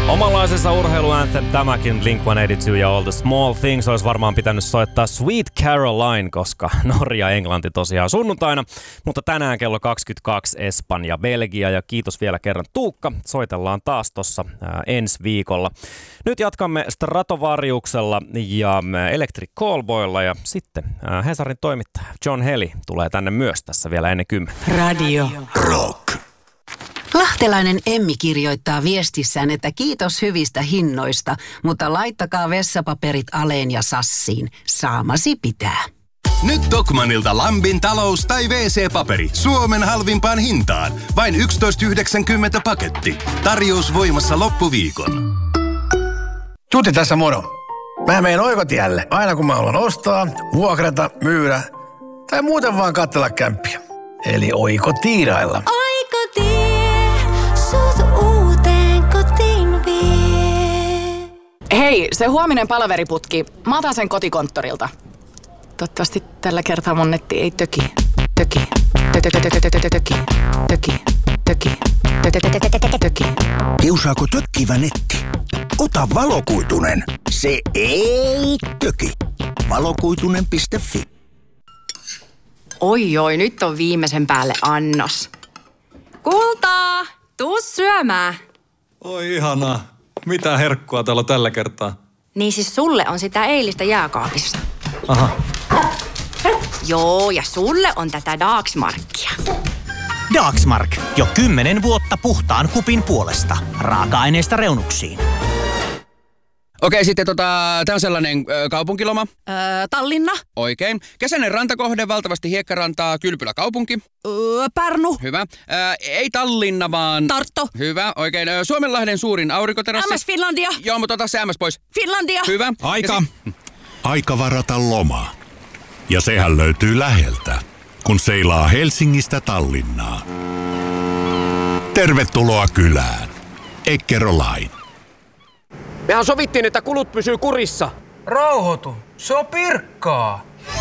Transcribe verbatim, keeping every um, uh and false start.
Omanlaisensa urheiluanthem tämäkin Blink one eighty-two ja All the Small Things olisi varmaan pitänyt soittaa Sweet Caroline, koska Norja ja Englanti tosiaan sunnuntaina, mutta tänään kello kaksikymmentäkaksi Espanja, Belgia ja kiitos vielä kerran Tuukka. Soitellaan taas tossa ää, ensi viikolla. Nyt jatkamme Stratovariuksella ja Electric Callboylla ja sitten ää, Hesarin toimittaja John Heli tulee tänne myös tässä vielä ennen kymmentä. Radio Rock. Lahtelainen Emmi kirjoittaa viestissään, että kiitos hyvistä hinnoista, mutta laittakaa vessapaperit Aleen ja Sassiin. Saamasi pitää. Nyt Tokmanilta Lambin talous- tai wee see-paperi Suomen halvimpaan hintaan. Vain yksitoista yhdeksänkymmentä paketti. Tarjous voimassa loppuviikon. Tuti tässä moro. Mä meen Oikotielle aina kun mä haluan ostaa, vuokrata, myydä tai muuten vaan katsella kämppiä. Eli Oikotiirailla. Oikotie, sut uuteen kotiin vie. Hei, se huominen palaveriputki. Mä otan sen kotikonttorilta. Toivottavasti tällä kertaa mun netti ei töki. Töki. Töki. Töki. Töki. Töki. Kiusaako tökkivä netti? Ota valokuitunen. Se ei töki. valokuitunen piste fi. Oi oi, nyt on viimeisen päälle annos. Kultaa, tuu syömään. Oi ihanaa. Mitä herkkua täällä tällä kertaa? Niin siis sulle on sitä eilistä jääkaapissa. Aha. Joo, ja sulle on tätä Dagsmarkia. Dagsmark. Jo kymmenen vuotta puhtaan kupin puolesta. Raaka-aineista reunuksiin. Okei, sitten tota, tää on sellainen ö, kaupunkiloma. Öö, Tallinna. Oikein. Kesäinen rantakohde, valtavasti hiekkarantaa, Kylpylä kaupunki. Öö, Pärnu. Hyvä. Ö, ei Tallinna, vaan... Tartto. Hyvä, oikein. Ö, Suomenlahden suurin aurinkoterassi. M S Finlandia. Joo, mutta ota se M S pois. Finlandia. Hyvä. Aika. Si- Aika varata loma. Ja sehän löytyy läheltä, kun seilaa Helsingistä Tallinnaan. Tervetuloa kylään. Eckerö Line. Mehän sovittiin, että kulut pysyy kurissa. Rauhoitu. Se on Pirkkaa.